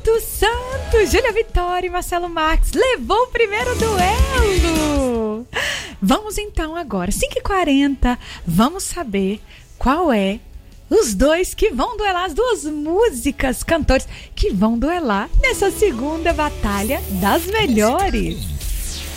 Espírito Santo, Júlia Vitória e Marcelo Marques levou o primeiro duelo. Vamos então agora, 5h40, vamos saber qual é os dois que vão duelar, as duas músicas, cantores que vão duelar nessa segunda batalha das melhores.